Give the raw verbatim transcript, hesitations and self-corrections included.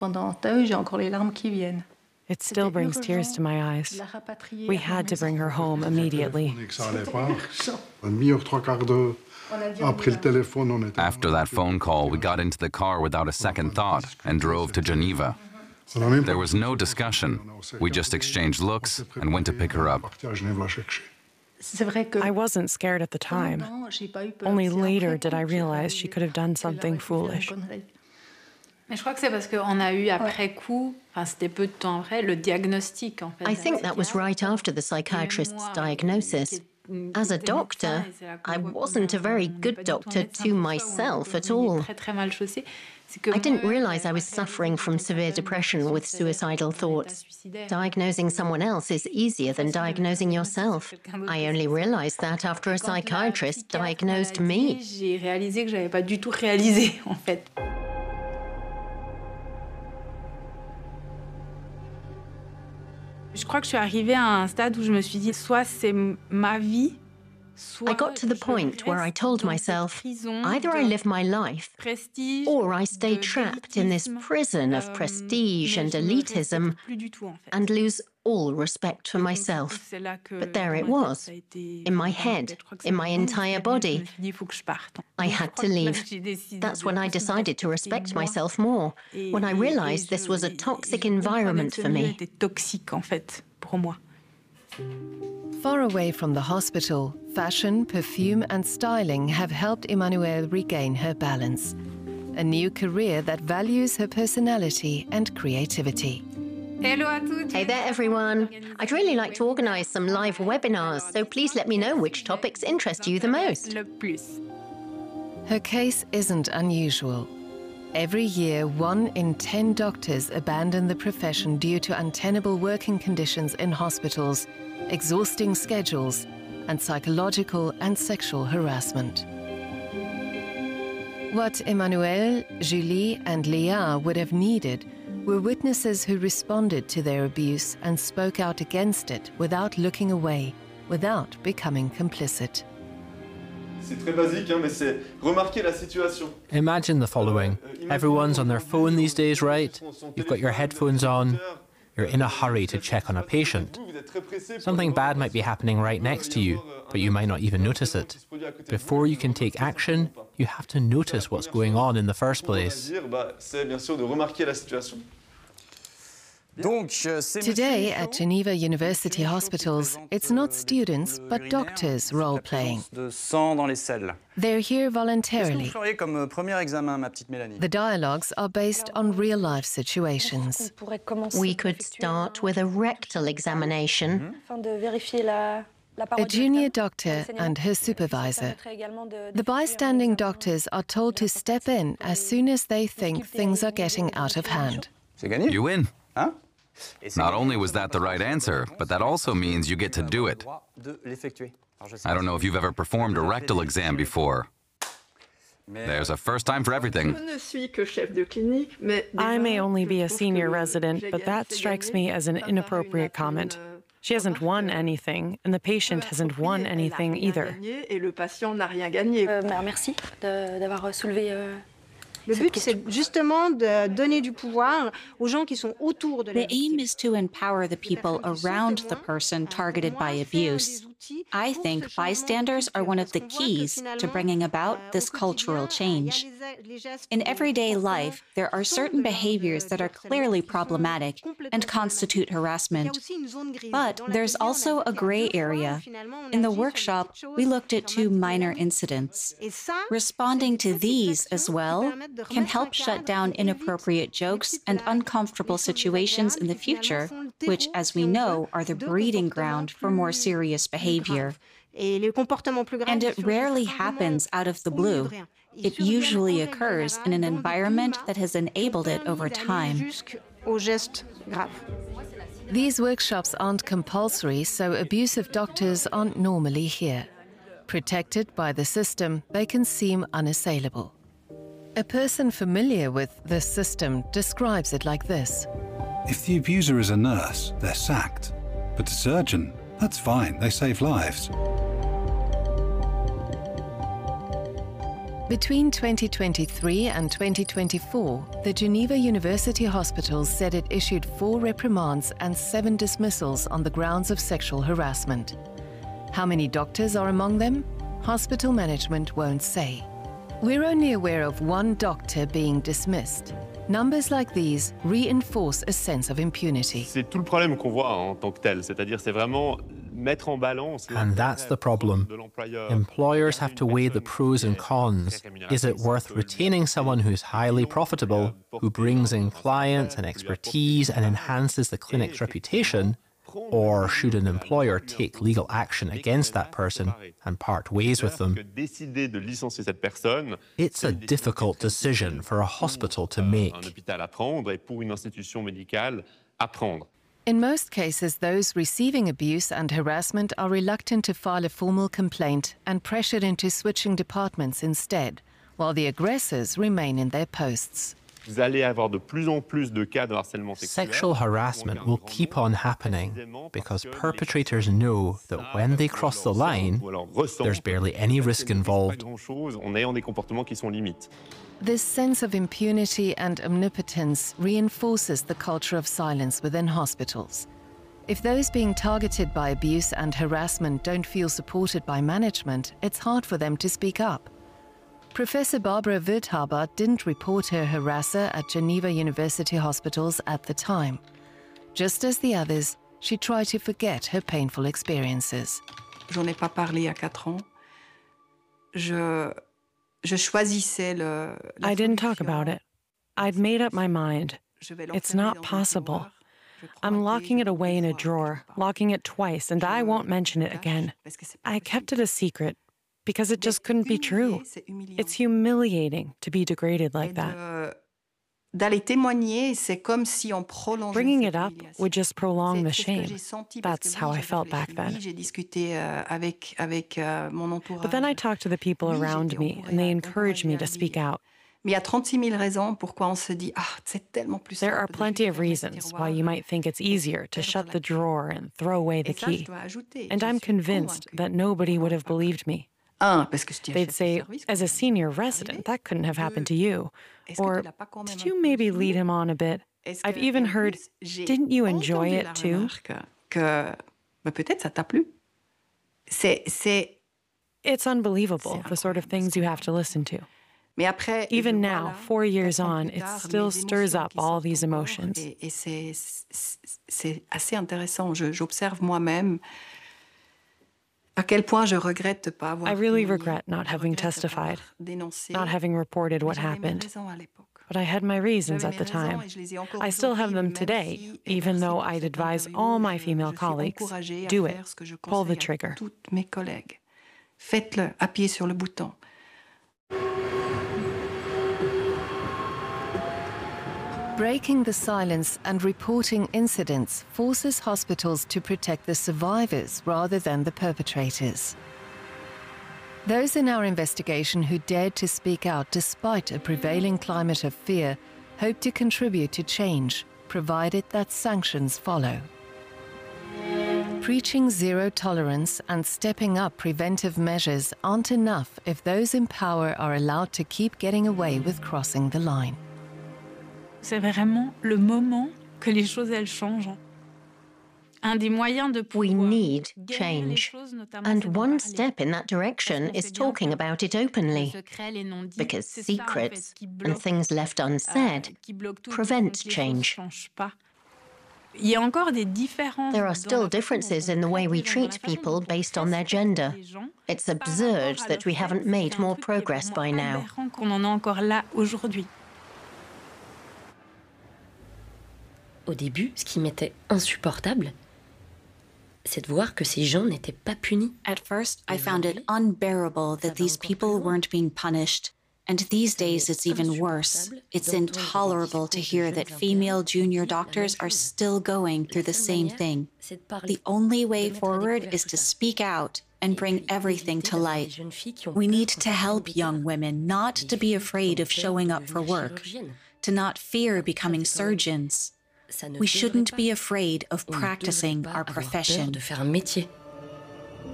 It still brings tears to my eyes. We had to bring her home immediately. After that phone call, we got into the car without a second thought and drove to Geneva. There was no discussion. We just exchanged looks and went to pick her up. I wasn't scared at the time. Only later did I realize she could have done something foolish. Mais je crois que c'est parce qu'on a eu après coup, enfin c'était peu de temps après, le diagnostic en fait. I think that was right after the psychiatrist's diagnosis. As a doctor, I wasn't a very good doctor to myself at all. I didn't realize I was suffering from severe depression with suicidal thoughts. Diagnosing someone else is easier than diagnosing yourself. I only realized that after a psychiatrist diagnosed me. J'ai réalisé que j'avais pas du tout réalisé en fait. Je crois que je suis arrivée à un stade où je me suis dit, soit c'est ma vie, I got to the point where I told myself, either I live my life, or I stay trapped in this prison of prestige and elitism and lose all respect for myself. But there it was, in my head, in my entire body. I had to leave. That's when I decided to respect myself more, when I realized this was a toxic environment for me. Far away from the hospital, fashion, perfume and styling have helped Emmanuelle regain her balance. A new career that values her personality and creativity. Hello à toutes. Hey there, everyone. I'd really like to organize some live webinars, so please let me know which topics interest you the most. Le plus. Her case isn't unusual. Every year, one in ten doctors abandon the profession due to untenable working conditions in hospitals, exhausting schedules, and psychological and sexual harassment. What Emmanuelle, Julie, and Léa would have needed were witnesses who responded to their abuse and spoke out against it without looking away, without becoming complicit. Imagine the following. Everyone's on their phone these days, right? You've got your headphones on. You're in a hurry to check on a patient. Something bad might be happening right next to you, but you might not even notice it. Before you can take action, you have to notice what's going on in the first place. Today at Geneva University Hospitals, it's not students but doctors role-playing. They're here voluntarily. The dialogues are based on real-life situations. We could start with a rectal examination. A junior doctor and her supervisor. The bystanding doctors are told to step in as soon as they think things are getting out of hand. You win. Not only was that the right answer, but that also means you get to do it. I don't know if you've ever performed a rectal exam before. There's a first time for everything. I may only be a senior resident, but that strikes me as an inappropriate comment. She hasn't won anything, and the patient hasn't won anything either. Merci d'avoir soulevé. Le but, c'est justement de donner du pouvoir aux gens qui sont autour de la victime. The aim is to empower the people around the person targeted by abuse. I think bystanders are one of the keys to bringing about this cultural change. In everyday life, there are certain behaviors that are clearly problematic and constitute harassment. But there's also a gray area. In the workshop, we looked at two minor incidents. Responding to these as well can help shut down inappropriate jokes and uncomfortable situations in the future, which, as we know, are the breeding ground for more serious behavior. And it rarely happens out of the blue. It usually occurs in an environment that has enabled it over time. These workshops aren't compulsory, so abusive doctors aren't normally here. Protected by the system, they can seem unassailable. A person familiar with the system describes it like this. If the abuser is a nurse, they're sacked. But a surgeon, that's fine, they save lives. Between twenty twenty-three and twenty twenty-four, the Geneva University Hospitals said it issued four reprimands and seven dismissals on the grounds of sexual harassment. How many doctors are among them? Hospital management won't say. We're only aware of one doctor being dismissed. Numbers like these reinforce a sense of impunity. C'est tout le problème qu'on voit en tant que tel, c'est-à-dire c'est vraiment mettre en balance. And that's the problem. Employers have to weigh the pros and cons. Is it worth retaining someone who's highly profitable, who brings in clients and expertise and enhances the clinic's reputation? Or should an employer take legal action against that person and part ways with them? It's a difficult decision for a hospital to make. In most cases, those receiving abuse and harassment are reluctant to file a formal complaint and pressured into switching departments instead, while the aggressors remain in their posts. Vous allez avoir de plus en plus de cas de harcèlement sexuel. Sexual harassment will keep on happening because perpetrators know that when they cross the line, there's barely any risk involved. This sense of impunity and omnipotence reinforces the culture of silence within hospitals. If those being targeted by abuse and harassment don't feel supported by management, it's hard for them to speak up. Professor Barbara Wirthaber didn't report her harasser at Geneva University Hospitals at the time. Just as the others, she tried to forget her painful experiences. J'en ai pas parlé à quatre ans. Je, je choisissais le, I didn't talk about it. I'd made up my mind. It's not possible. I'm locking it away in a drawer, locking it twice, and I won't mention it again. I kept it a secret because it just couldn't be true. It's humiliating to be degraded like that. Bringing it up would just prolong the shame. That's how I felt back then. But then I talked to the people around me, and they encouraged me to speak out. There are plenty of reasons why you might think it's easier to shut the drawer and throw away the key. And I'm convinced that nobody would have believed me. They'd say, as a senior resident, that couldn't have happened to you. Or, did you maybe lead him on a bit? I've even heard, didn't you enjoy it too? It's unbelievable, the sort of things you have to listen to. Even now, four years on, it still stirs up all these emotions. I really regret not having testified, not having reported what happened. But I had my reasons at the time. I still have them today, even though I'd advise all my female colleagues, do it, pull the trigger. Faites-le, appuyez sur le bouton. Breaking the silence and reporting incidents forces hospitals to protect the survivors rather than the perpetrators. Those in our investigation who dared to speak out despite a prevailing climate of fear hope to contribute to change, provided that sanctions follow. Preaching zero tolerance and stepping up preventive measures aren't enough if those in power are allowed to keep getting away with crossing the line. C'est vraiment le moment que les choses elles changent. Un des moyens de We need change, and one step in that direction is talking about it openly, because secrets and things left unsaid prevent change. There are still differences in the way we treat people based on their gender. It's absurd that we haven't made more progress by now. Au début, ce qui m'était insupportable, c'est de voir que ces gens n'étaient pas punis. At first, I found it unbearable that these people weren't being punished. And these days, it's even worse. It's intolerable to hear that female junior doctors are still going through the same thing. The only way forward is to speak out and bring everything to light. We need to help young women not to be afraid of showing up for work, to not fear becoming surgeons. We shouldn't be afraid of practicing our profession.